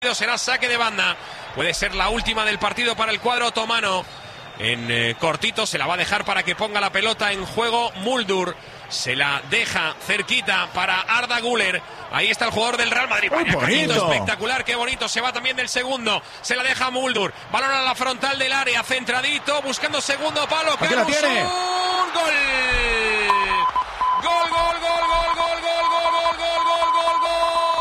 Será saque de banda, puede ser la última del partido para el cuadro otomano. En cortito se la va a dejar para que ponga la pelota en juego Muldur. Se la deja cerquita para Arda Güler. Ahí está el jugador del Real Madrid. Vaya cañito espectacular, qué bonito. Se va también del segundo. Se la deja Muldur. Balón a la frontal del área, centradito, buscando segundo palo. Aquí la tiene. Gol. Gol, gol, gol, gol, gol, gol, gol, gol, gol, gol, gol, gol.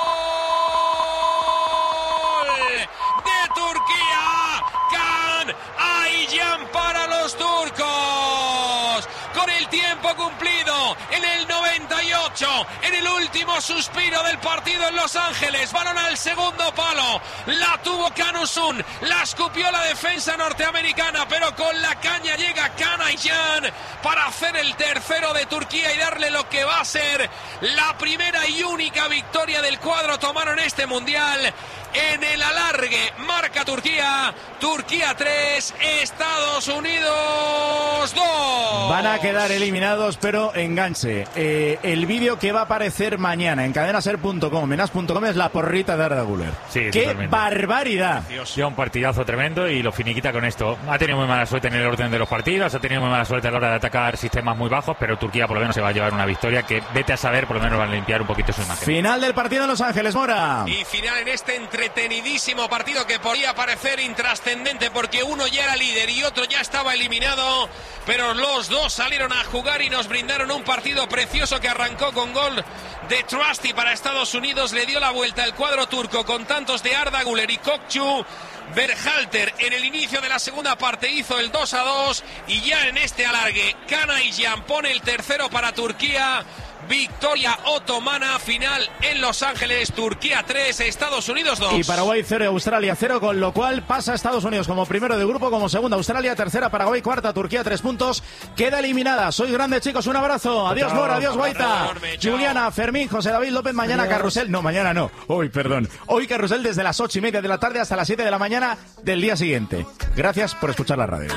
De Turquía. Can Aycan para los turcos. Con el tiempo cumplido en el 98, en el último suspiro del partido en Los Ángeles, balón al segundo palo, la tuvo Can Uzun, la escupió la defensa norteamericana, pero con la caña llega Can Aycan para hacer el tercero de Turquía y darle lo que va a ser la primera y única victoria del cuadro otomano en este mundial. En el alargue marca Turquía 3, Estados Unidos 2. Van a quedar eliminados, pero enganche. El vídeo que va a aparecer mañana en cadenaser.com, menas.com, es la porrita de Arda Güler. Sí, ¡qué totalmente. barbaridad! Ya un partidazo tremendo y lo finiquita con esto. Ha tenido muy mala suerte en el orden de los partidos, ha tenido muy mala suerte a la hora de atacar sistemas muy bajos, pero Turquía por lo menos se va a llevar una victoria que, vete a saber, por lo menos van a limpiar un poquito su imagen. Final del partido en Los Ángeles, Mora. Y final en este entretenidísimo partido que podía parecer intrascendente porque uno ya era líder y otro ya estaba eliminado, pero los dos salieron a jugar y nos brindaron un partido precioso que arrancó con gol de Trusty para Estados Unidos. Le dio la vuelta el cuadro turco con tantos de Arda Güler y Kokçu. Berhalter en el inicio de la segunda parte hizo el 2-2 y ya en este alargue Can Aycan pone el tercero para Turquía. Victoria otomana, final en Los Ángeles, Turquía 3, Estados Unidos 2. Y Paraguay 0 y Australia 0, con lo cual pasa Estados Unidos como primero de grupo, como segunda Australia, tercera Paraguay, cuarta Turquía, 3 puntos. Queda eliminada. Sois grandes, chicos, un abrazo. Adiós, Mora, adiós, Guaita. Juliana, Fermín, José David López, mañana adiós. Carrusel. No, mañana no. Hoy, perdón. Hoy Carrusel desde las 8:30 de la tarde hasta las 7 de la mañana del día siguiente. Gracias por escuchar la radio.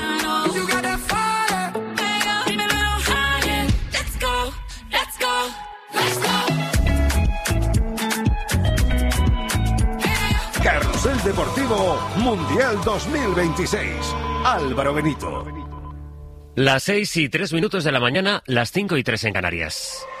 Carrusel Deportivo Mundial 2026. Álvaro Benito. Las 6:03 de la mañana, las 5:03 en Canarias.